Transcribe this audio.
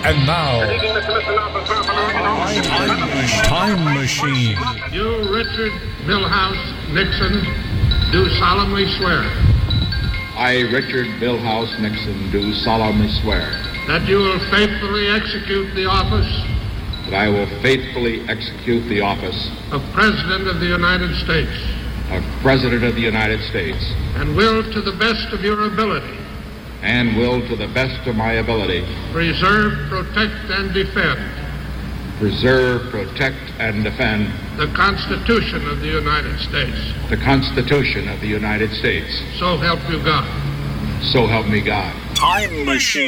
And now, Time Machine. You, Richard Milhouse Nixon, do solemnly swear I, Richard Milhouse Nixon, do solemnly swear that you will faithfully execute the office that I will faithfully execute the office of President of the United States of President of the United States and will, to the best of your ability, and will, to the best of my ability, preserve, protect, and defend preserve, protect, and defend the Constitution of the United States. the Constitution of the United States. So help you God. So help me God. Time Machine.